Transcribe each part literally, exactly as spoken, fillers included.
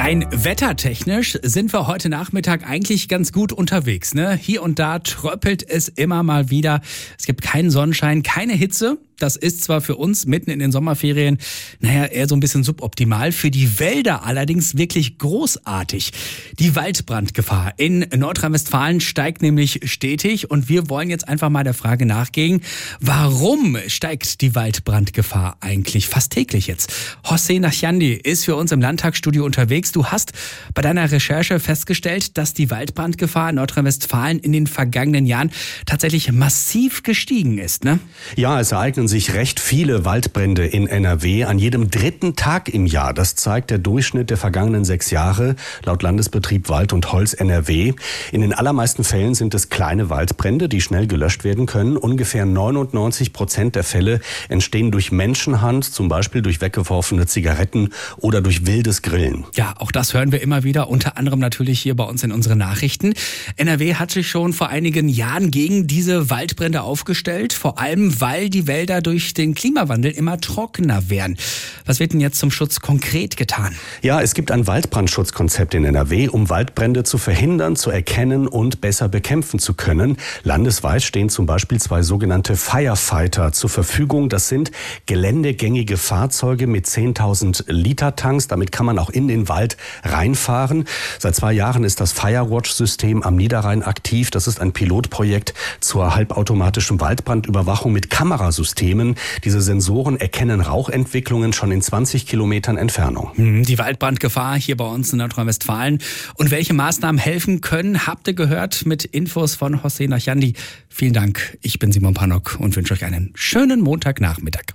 Rein wettertechnisch sind wir heute Nachmittag eigentlich ganz gut unterwegs, ne? Hier und da tröppelt es immer mal wieder. Es gibt keinen Sonnenschein, keine Hitze. Das ist zwar für uns mitten in den Sommerferien, naja, eher so ein bisschen suboptimal. Für die Wälder allerdings wirklich großartig. Die Waldbrandgefahr in Nordrhein-Westfalen steigt nämlich stetig und wir wollen jetzt einfach mal der Frage nachgehen, warum steigt die Waldbrandgefahr eigentlich fast täglich jetzt? Hossein Nachyandi ist für uns im Landtagsstudio unterwegs. Du hast bei deiner Recherche festgestellt, dass die Waldbrandgefahr in Nordrhein-Westfalen in den vergangenen Jahren tatsächlich massiv gestiegen ist, ne? Ja, es ereignen sich recht viele Waldbrände in N R W an jedem dritten Tag im Jahr. Das zeigt der Durchschnitt der vergangenen sechs Jahre laut Landesbetrieb Wald und Holz N R W. In den allermeisten Fällen sind es kleine Waldbrände, die schnell gelöscht werden können. Ungefähr neunundneunzig Prozent der Fälle entstehen durch Menschenhand, zum Beispiel durch weggeworfene Zigaretten oder durch wildes Grillen. Ja, auch das hören wir immer wieder, unter anderem natürlich hier bei uns in unseren Nachrichten. N R W hat sich schon vor einigen Jahren gegen diese Waldbrände aufgestellt, vor allem weil die Wälder durch den Klimawandel immer trockener werden. Was wird denn jetzt zum Schutz konkret getan? Ja, es gibt ein Waldbrandschutzkonzept in N R W, um Waldbrände zu verhindern, zu erkennen und besser bekämpfen zu können. Landesweit stehen zum Beispiel zwei sogenannte Firefighter zur Verfügung. Das sind geländegängige Fahrzeuge mit zehntausend Liter Tanks. Damit kann man auch in den Wald reinfahren. Seit zwei Jahren ist das Firewatch-System am Niederrhein aktiv. Das ist ein Pilotprojekt zur halbautomatischen Waldbrandüberwachung mit Kamerasystemen. Diese Sensoren erkennen Rauchentwicklungen schon in zwanzig Kilometern Entfernung. Die Waldbrandgefahr hier bei uns in Nordrhein-Westfalen. Und welche Maßnahmen helfen können, habt ihr gehört mit Infos von Hossein Nachyandi. Vielen Dank. Ich bin Simon Pannock und wünsche euch einen schönen Montagnachmittag.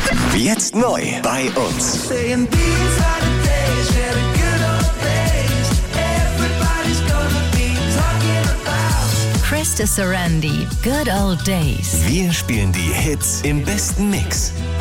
Jetzt neu bei uns. Krista Sarandi, Good Old Days. Wir spielen die Hits im besten Mix.